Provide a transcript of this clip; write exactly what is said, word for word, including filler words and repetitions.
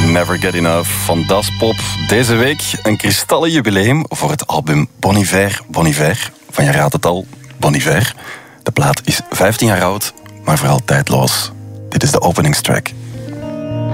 Never Get Enough van Das Pop. Deze week een kristallen jubileum voor het album Bon Iver, Bon Iver. Van je raadt het al, Bon Iver. De plaat is vijftien jaar oud, maar vooral tijdloos. Dit is de openingstrack.